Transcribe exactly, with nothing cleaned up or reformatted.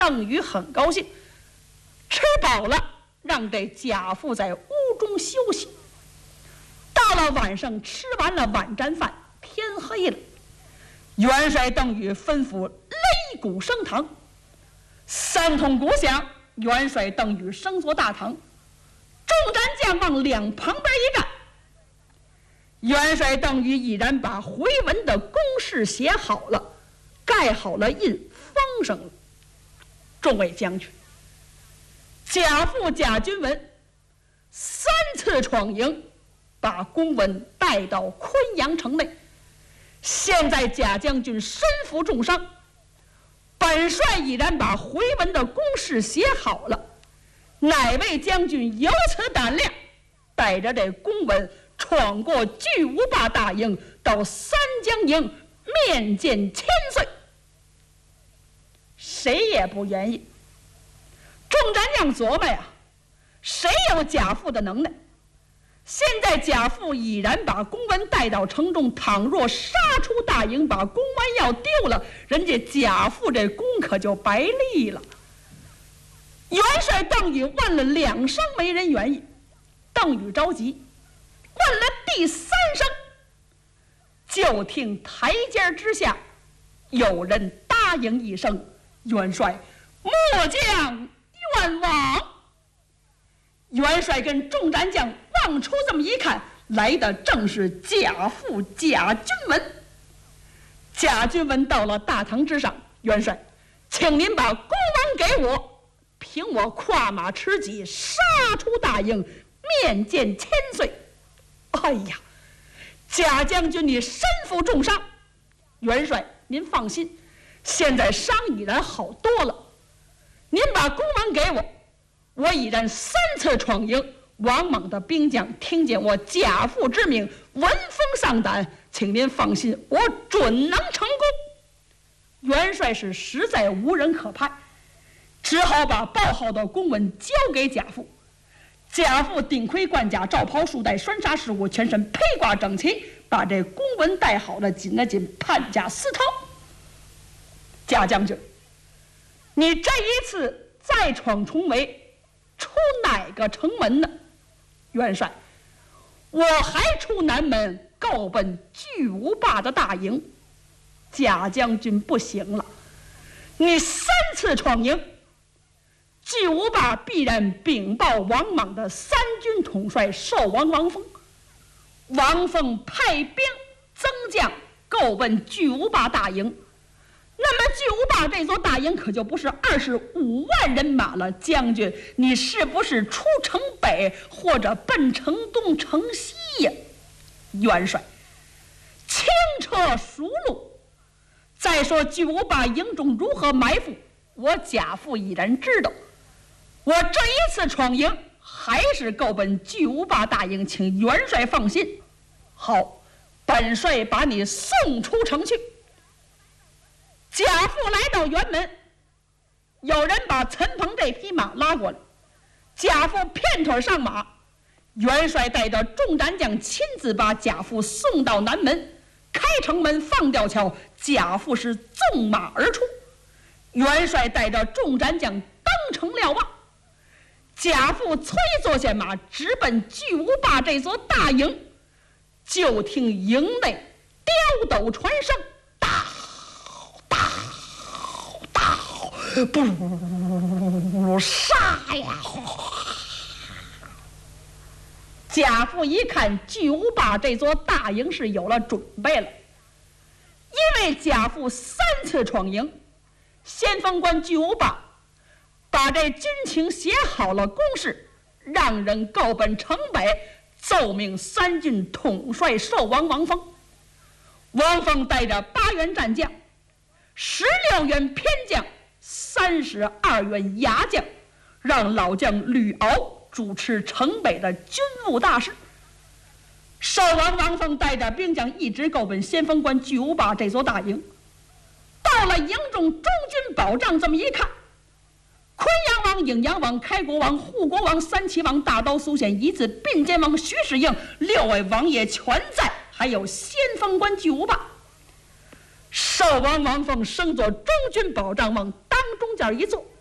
邓禹很高兴，吃饱了，让这贾父在屋中休息。到了晚上，吃完了晚餐饭，天黑了，元帅邓禹吩咐擂鼓升堂，三通鼓响，元帅邓禹升坐大堂，众战将往两旁边一站。元帅邓禹已然把回文的公式写好了，盖好了印，封上了。众位将军，贾父贾君文三次闯营，把公文带到昆阳城内，现在贾将军身负重伤，本帅已然把回文的公式写好了，哪位将军有此胆量，带着这公文闯过巨无霸大营，到三江营面见千岁？谁也不愿意。众战将琢磨呀，谁有贾父的能耐？现在贾父已然把公文带到城中，倘若杀出大营，把公文要丢了，人家贾父这功可就白立了。元帅邓禹问了两声，没人愿意。邓禹着急，问了第三声，就听台阶之下有人答应一声：“元帅，末将愿往。”元帅跟众战将望出这么一看，来的正是贾父贾君文。贾君文到了大堂之上：“元帅，请您把公文给我，凭我跨马持戟，杀出大营，面见千岁。”哎呀，贾将军你身负重伤，元帅您放心，现在伤已然好多了。您把公文给我，我已然三次闯营，王莽的兵将听见我贾父之名，闻风丧胆，请您放心，我准能成功。元帅是实在无人可派，只好把报号的公文交给贾父。贾父顶盔贯甲，罩袍束带，拴纱饰物，全身披挂整齐，把这公文带好了，紧了紧判甲丝绦。贾将军，你这一次再闯重围，出哪个城门呢？元帅，我还出南门，够奔巨无霸的大营。贾将军不行了，你三次闯营，巨无霸必然禀报王莽的三军统帅寿王王峰，王峰派兵增将，够奔巨无霸大营。那么巨无霸这座大营可就不是二十五万人马了，将军，你是不是出城北或者奔城东城西呀？元帅，轻车熟路。再说巨无霸营中如何埋伏，我贾父已然知道。我这一次闯营还是够奔巨无霸大营，请元帅放心。好，本帅把你送出城去。贾父来到辕门，有人把陈鹏这匹马拉过来，贾父片腿上马，元帅带着众战将亲自把贾父送到南门，开城门放吊桥，贾父是纵马而出，元帅带着众战将登城瞭望。贾父催坐下马，直奔巨无霸这座大营，就听营内刁斗传声，大不杀呀！贾父一看巨无霸这座大营是有了准备了，因为贾父三次闯营，先锋官巨无霸把这军情写好了公式，让人告奔城北，奏命三军统帅寿王王峰。王峰带着八员战将，十六员偏将，三十二员牙将，让老将吕敖主持城北的军务大事。寿王王峰带着兵将一直告奔先锋官巨无霸这座大营。到了营中，中军保障这么一看，昆阳王、颍阳王、开国王、护国王、三齐王、大刀苏显、一字并肩王徐世应，六位王爷全在，还有先锋官巨无霸。寿王王凤升做中军保障王，当中间一坐，